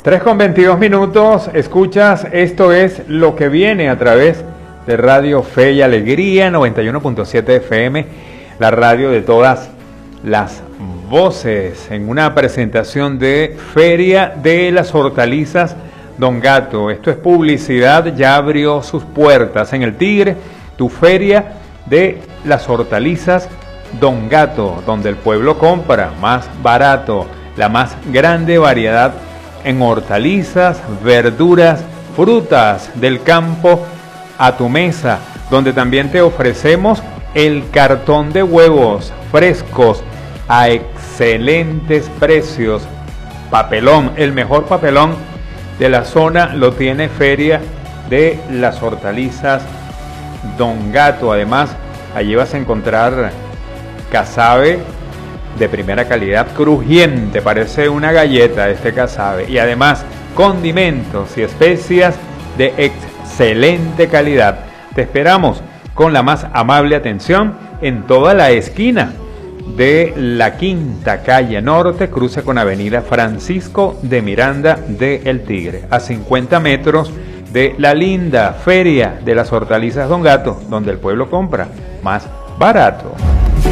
3:22, escuchas, esto es Lo que viene a través de Radio Fe y Alegría, 91.7 FM, la radio de todas las voces, en una presentación de Feria de las Hortalizas Don Gato. Esto es publicidad, ya abrió sus puertas en el Tigre, tu Feria de las Hortalizas Don Gato, donde el pueblo compra más barato, la más grande variedad en hortalizas, verduras, frutas del campo a tu mesa, donde también te ofrecemos el cartón de huevos frescos a excelentes precios. Papelón, el mejor papelón de la zona lo tiene Feria de las Hortalizas Don Gato. Además, allí vas a encontrar casabe de primera calidad, crujiente, parece una galleta este casabe, y además condimentos y especias de excelente calidad. Te esperamos con la más amable atención en toda la esquina de la Quinta Calle Norte, cruce con Avenida Francisco de Miranda de El Tigre, a 50 metros de la linda Feria de las Hortalizas Don Gato, donde el pueblo compra más barato.